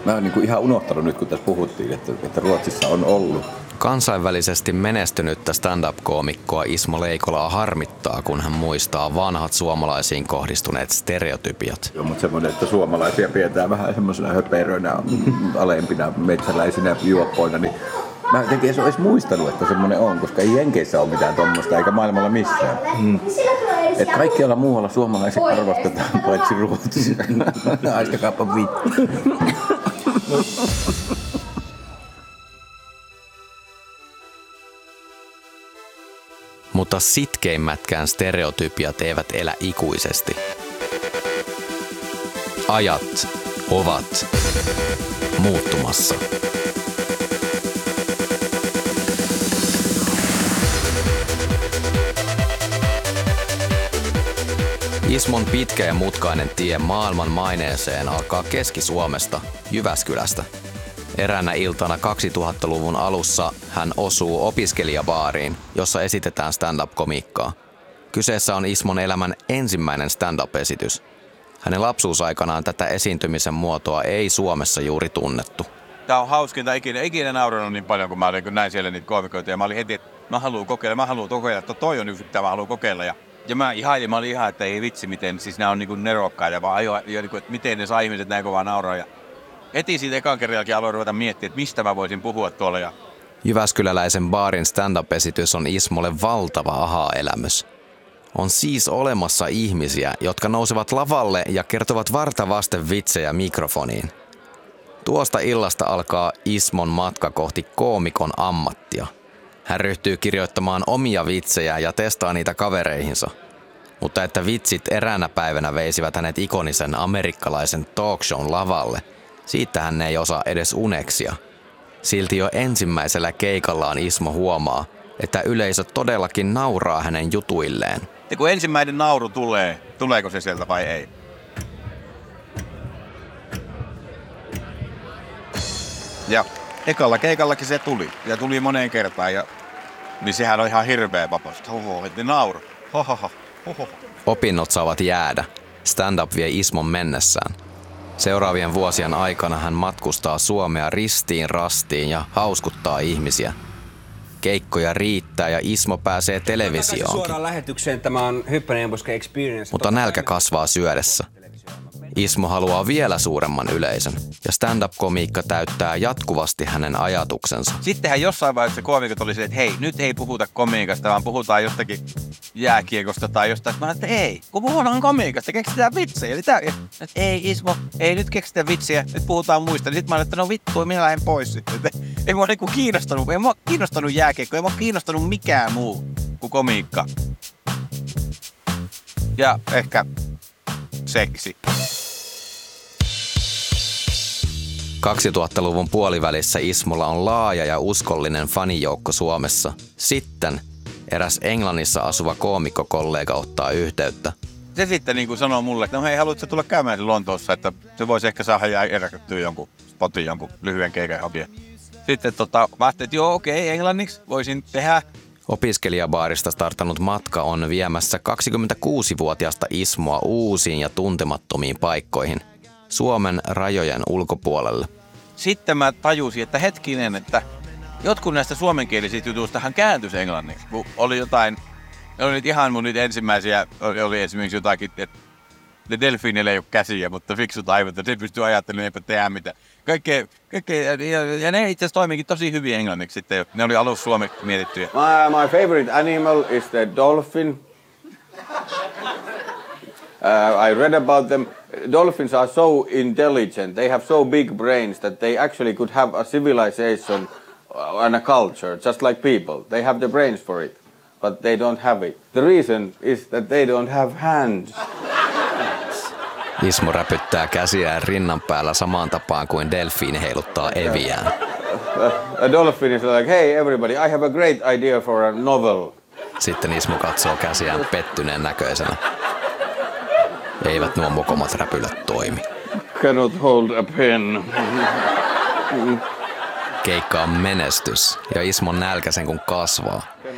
Mä oon niin ihan unohtanut nyt, kun tässä puhuttiin, että Ruotsissa on ollut. Kansainvälisesti menestynyttä stand-up-koomikkoa Ismo Leikolaa harmittaa, kun hän muistaa vanhat suomalaisiin kohdistuneet stereotypiat. Joo, mutta semmoinen, että suomalaisia pidetään vähän semmoisena höperöinä, alempina metsäläisinä juoppoina, niin mä jotenkin en ole edes muistanut, että semmoinen on, koska ei Jenkeissä ole mitään tommoista, eikä maailmalla missään. Että kaikkialla muualla suomalaiset arvostetaan, paitsi Ruotsissa. Aiskakaappa vittu. Mutta sitkeimmätkään stereotypiat eivät elä ikuisesti. Ajat ovat muuttumassa. Ismon pitkä ja mutkainen tie maailman maineeseen alkaa Keski-Suomesta, Jyväskylästä. Eräänä iltana 2000-luvun alussa hän osuu opiskelijabaariin, jossa esitetään stand-up-komiikkaa. Kyseessä on Ismon elämän ensimmäinen stand-up-esitys. Hänen lapsuusaikanaan tätä esiintymisen muotoa ei Suomessa juuri tunnettu. Tämä on hauskinta, ikinä nauranut niin paljon, kun mä näin siellä niitä koomikoita. Ja mä olin heti, että mä haluan kokeilla, että toi on yksi, mitä mä haluan kokeilla. Ja mä olin ihan, että ei vitsi, miten, siis nämä on niin kuin nerokkaita, vaan että miten ne saa ihmiset näin kovaa nauraa. Ja heti siitä ekan kerran aloin ruveta miettiä, että mistä mä voisin puhua tuolla. Ja Jyväskyläläisen baarin stand-up-esitys on Ismolle valtava aha-elämys. On siis olemassa ihmisiä, jotka nousevat lavalle ja kertovat varta vasten vitsejä mikrofoniin. Tuosta illasta alkaa Ismon matka kohti koomikon ammattia. Hän ryhtyy kirjoittamaan omia vitsejä ja testaa niitä kavereihinsa. Mutta että vitsit eräänä päivänä veisivät hänet ikonisen amerikkalaisen talkshown lavalle, siitä hän ei osaa edes uneksia. Silti jo ensimmäisellä keikallaan Ismo huomaa, että yleisö todellakin nauraa hänen jutuilleen. Ja kun ensimmäinen nauru tulee, tuleeko se sieltä vai ei? Ja ekalla keikallakin se tuli. Ja tuli moneen kertaan. Niin sehän on ihan hirveä vapaus. Että nauru. Opinnot saavat jäädä. Stand-up vie Ismon mennessään. Seuraavien vuosien aikana hän matkustaa Suomea ristiin rastiin ja hauskuttaa ihmisiä. Keikkoja riittää ja Ismo pääsee televisioonkin. Suoraan lähetykseen, tämä on Hyppäneenbuske Experience. Mutta nälkä kasvaa syödessä. Ismo haluaa vielä suuremman yleisön ja stand-up-komiikka täyttää jatkuvasti hänen ajatuksensa. Sittenhän jossain vaiheessa koomikot oli silleen, että hei, nyt ei puhuta komiikasta, vaan puhutaan jostakin jääkiekosta tai jostain. Mä että ei, kun puhutaan komiikasta, keksitään vitsejä. Ei Ismo, ei nyt keksitä vitsiä, nyt puhutaan muista. Sitten mä olin, että no vittu, minä lähden pois sitten. Ei mua niinku kiinnostanut jääkiekko, ei mua kiinnostanut mikään muu kuin komiikka. Ja ehkä seksi. 2000-luvun puolivälissä Ismolla on laaja ja uskollinen fanijoukko Suomessa. Sitten eräs Englannissa asuva koomikkokollega ottaa yhteyttä. Se sitten niin kuin sanoo mulle, että no hei, haluatko tulla käymään Lontoossa, että se voisi ehkä saada järjestettyä jonkun spotin, jonkun lyhyen keikan hakea. Sitten mä ajattelin, että joo, okei, englanniksi voisin tehdä. Opiskelijabaarista startannut matka on viemässä 26-vuotiaasta Ismoa uusiin ja tuntemattomiin paikkoihin, Suomen rajojen ulkopuolelle. Sitten mä tajusin, että hetkinen, että jotkut näistä suomenkielisistä jutuistahan kääntyisi englanniksi. Kun oli jotain, oli ihan mun nyt ensimmäisiä, oli esimerkiksi jotakin, että delfiinillä ei ole käsiä, mutta fiksut aivot, ja se pystyy ajattelemaan, eipä tehdä mitään. Kaikkea, ja ne itse asiassa toimikin tosi hyvin englanniksi sitten. Ne oli alussa suomeksi mietittyjä. My favorite animal is the dolphin. I read about them. Dolphins are so intelligent. They have so big brains that they actually could have a civilization and a culture, just like people. They have the brains for it, but they don't have it. The reason is that they don't have hands. Ismo räpyttää käsiään rinnan päällä samaan tapaan kuin delfiini heiluttaa eviään. A dolphin is like, hey everybody, I have a great idea for a novel. Sitten Ismo katsoo käsiään pettyneen näköisenä. Eivät nuo mokomat räpylät toimi. Cannot hold a pen. Keikka on menestys ja Ismon nälkä sen kun kasvaa.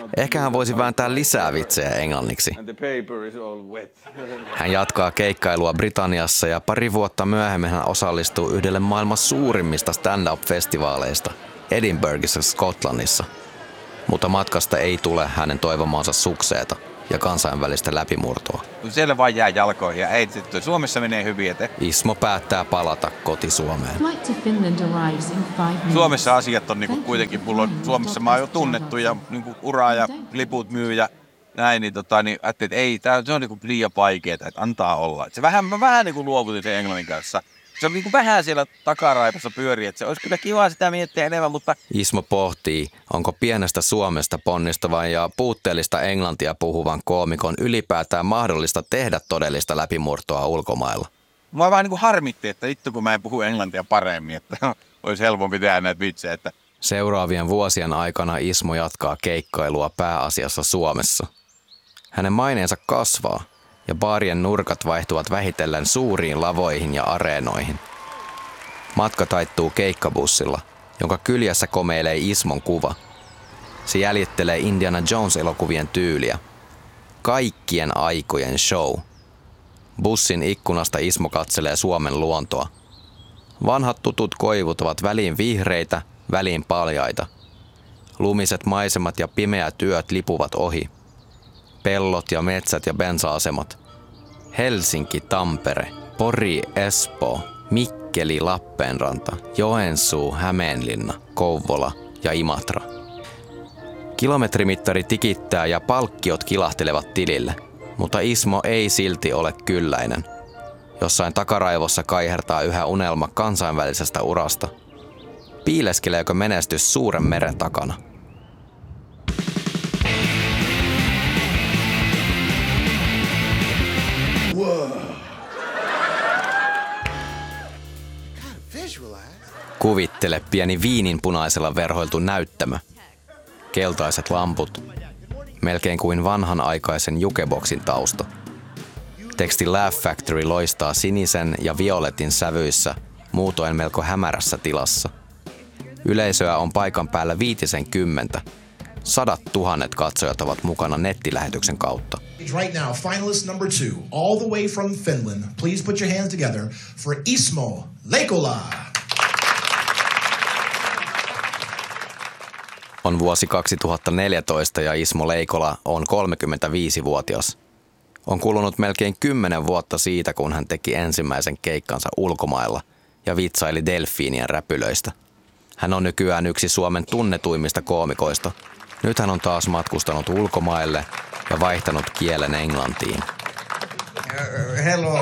Ehkä hän voisi vääntää lisää vitsejä englanniksi. And the paper is all wet. Hän jatkaa keikkailua Britanniassa ja pari vuotta myöhemmin hän osallistuu yhdelle maailman suurimmista stand-up-festivaaleista Edinburghissa, Skotlannissa. Mutta matkasta ei tule hänen toivomaansa sukseeta ja kansainvälistä läpimurtoa. Siellä vaan jää jalkoihin ja ei, Suomessa menee hyvin, että Ismo päättää palata koti-Suomeen. Flight to Finland arrives in 5 minutes. Suomessa asiat on niinku kuitenkin, Suomessa mä oon jo tunnettu ja niinku uraa ja liput myy ja näin, niin ajattelin, että ei, se on niinku liian vaikeaa, että antaa olla. Et se mä vähän niinku luovutin sen englannin kanssa. Se on niinku vähän siellä takaraipassa pyörii, että se olisi kyllä kiva sitä miettiä enemmän, mutta... Ismo pohtii, onko pienestä Suomesta ponnistavan ja puutteellista englantia puhuvan koomikon ylipäätään mahdollista tehdä todellista läpimurtoa ulkomailla. Mua vähän niinku harmitti, että vittu kun mä en puhu englantia paremmin, että olisi helpompi tehdä näitä vitsejä. Että... Seuraavien vuosien aikana Ismo jatkaa keikkailua pääasiassa Suomessa. Hänen maineensa kasvaa ja baarien nurkat vaihtuvat vähitellen suuriin lavoihin ja areenoihin. Matka taittuu keikkabussilla, jonka kyljessä komeilee Ismon kuva. Se jäljittelee Indiana Jones-elokuvien tyyliä. Kaikkien aikojen show. Bussin ikkunasta Ismo katselee Suomen luontoa. Vanhat tutut koivut ovat väliin vihreitä, väliin paljaita. Lumiset maisemat ja pimeät yöt lipuvat ohi. Pellot ja metsät ja bensa-asemat. Helsinki, Tampere, Pori, Espoo, Mikkeli, Lappeenranta, Joensuu, Hämeenlinna, Kouvola ja Imatra. Kilometrimittari tikittää ja palkkiot kilahtelevat tilille, mutta Ismo ei silti ole kylläinen. Jossain takaraivossa kaihertaa yhä unelma kansainvälisestä urasta. Piileskeleekö menestys suuren meren takana? Kuvittele pieni viininpunaisella verhoiltu näyttämö. Keltaiset lamput. Melkein kuin vanhanaikaisen jukeboksin tausta. Teksti Laugh Factory loistaa sinisen ja violetin sävyissä, muutoin melko hämärässä tilassa. Yleisöä on paikan päällä 50. 100 000 katsojat ovat mukana nettilähetyksen kautta. Right now, finalist number 2, all the way from Finland. Please put your hands together for Ismo Leikola. On vuosi 2014 ja Ismo Leikola on 35-vuotias. On kulunut melkein 10 vuotta siitä, kun hän teki ensimmäisen keikkansa ulkomailla ja vitsaili delfiinien räpylöistä. Hän on nykyään yksi Suomen tunnetuimmista koomikoista. Nyt hän on taas matkustanut ulkomaille ja vaihtanut kielen englantiin. Hello.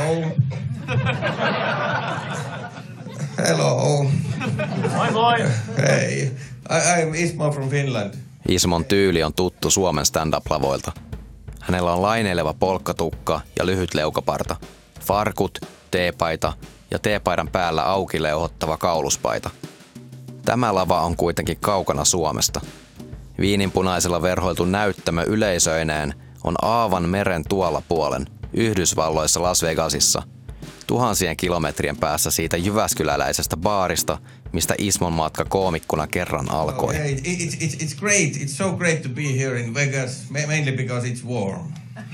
Hello. Moi moi. Hey. I'm Ismo from Finland. Ismon tyyli on tuttu Suomen stand-up-lavoilta. Hänellä on laineileva polkkatukka ja lyhyt leukaparta, farkut, teepaita ja teepaidan päällä auki leuhottava kauluspaita. Tämä lava on kuitenkin kaukana Suomesta. Viininpunaisella verhoiltu näyttämö yleisöineen on aavan meren tuolla puolen, Yhdysvalloissa Las Vegasissa, tuhansien kilometrien päässä siitä jyväskyläläisestä baarista, mistä Ismon matka koomikkona kerran alkoi. Oh, hey, it's great. It's so great to be here in Vegas, mainly because it's warm.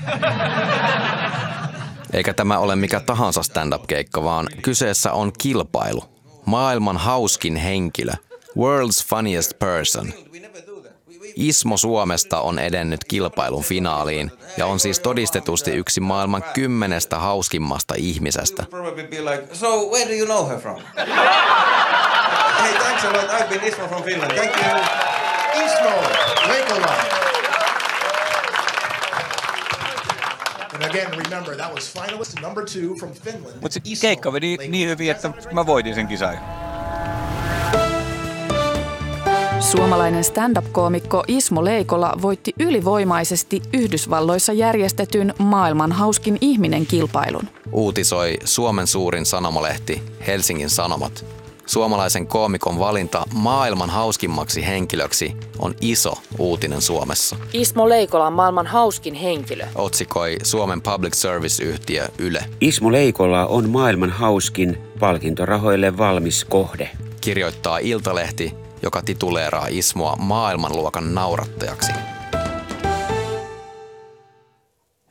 Eikä tämä ole mikä tahansa stand-up-keikka, vaan kyseessä on kilpailu. Maailman hauskin henkilö. World's funniest person. Ismo Suomesta on edennyt kilpailun finaaliin ja on siis todistetusti yksi maailman 10 hauskimmasta ihmisestä. So where do you know her from? Hey, thanks a lot. I've been Ismo from Finland. Thank you. Ismo Leikola. And again, remember, that was finalist number 2 from Finland. Mutta se keikka meni niin hyvin, että mä voitin sen kisan. Suomalainen stand-up-koomikko Ismo Leikola voitti ylivoimaisesti Yhdysvalloissa järjestetyn maailman hauskin ihminen -kilpailun. Uutisoi Suomen suurin sanomalehti Helsingin Sanomat. Suomalaisen koomikon valinta maailman hauskimmaksi henkilöksi on iso uutinen Suomessa. Ismo Leikola on maailman hauskin henkilö, Otsikoi Suomen Public Service-yhtiö Yle. Ismo Leikola on maailman hauskin, palkintorahoille valmis kohde. Kirjoittaa Iltalehti, joka tituleeraa Ismoa maailmanluokan naurattajaksi.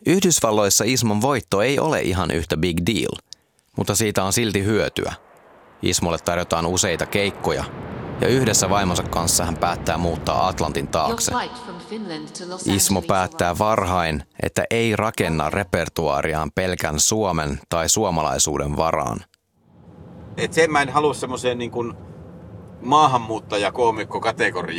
Yhdysvalloissa Ismon voitto ei ole ihan yhtä big deal, mutta siitä on silti hyötyä. Ismolle tarjotaan useita keikkoja ja yhdessä vaimonsa kanssa hän päättää muuttaa Atlantin taakse. Ismo päättää varhain, että ei rakenna repertuaariaan pelkän suomen tai suomalaisuuden varaan. Et sen mä en halua semmoiseen niin kuin maahanmuuttajakoomikko-kategoriaan.